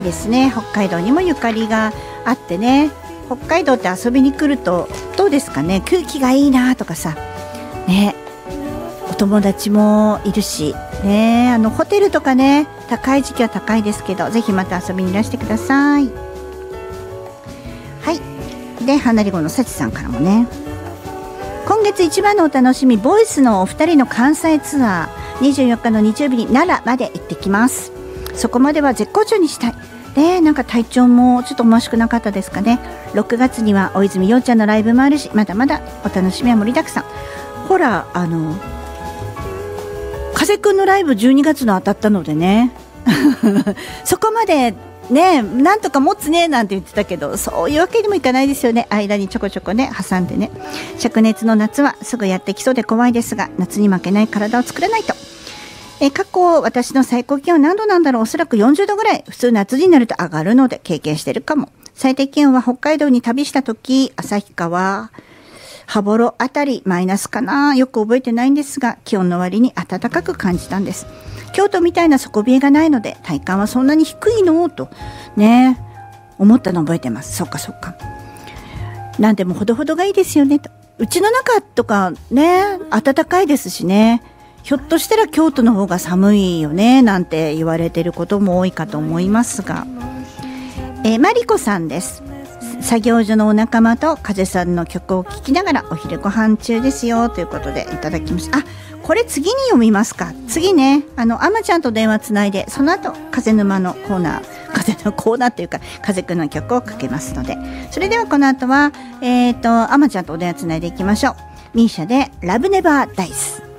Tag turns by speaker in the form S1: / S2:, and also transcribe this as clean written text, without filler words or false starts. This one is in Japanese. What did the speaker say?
S1: ですね。北海道にもゆかりがあってね、北海道って遊びに来るとどうですかね、空気がいいなとかさね、お友達もいるしね、ホテルとかね、高い時期は高いですけど、ぜひまた遊びにいらしてください。はい。で、花りごのさちさんからもね、今月一番のお楽しみ、ボイスのお二人の関西ツアー、24日の日曜日に奈良まで行ってきます。そこまでは絶好調にしたいね。なんか体調もちょっと思わしくなかったですかね。6月には大泉洋ちゃんのライブもあるし、まだまだお楽しみは盛りだくさん。ほら、風くんのライブ12月の当たったのでねそこまでね、なんとか持つねなんて言ってたけど、そういうわけにもいかないですよね。間にちょこちょこね挟んでね。灼熱の夏はすぐやってきそうで怖いですが、夏に負けない体を作らないと。過去私の最高気温何度なんだろう。おそらく40度ぐらい。普通夏になると上がるので経験してるかも。最低気温は北海道に旅した時、旭川羽幌あたりマイナスかな、よく覚えてないんですが、気温の割に暖かく感じたんです。京都みたいな底冷えがないので体感はそんなに低いのとね思ったの覚えてます。そっかそっか。なんでもほどほどがいいですよねと。うちの中とかね暖かいですしね、ひょっとしたら京都の方が寒いよねなんて言われてることも多いかと思いますが、マリコさんです。作業所のお仲間と風さんの曲を聴きながらお昼ご飯中ですよということでいただきました。あ、これ次に読みますか。次ね、あまちゃんと電話つないで、その後風沼のコーナー、風のコーナーっていうか風くんの曲をかけますので、それではこの後はあまちゃんとお電話つないでいきましょう。ミーシャでラブネバーダイス。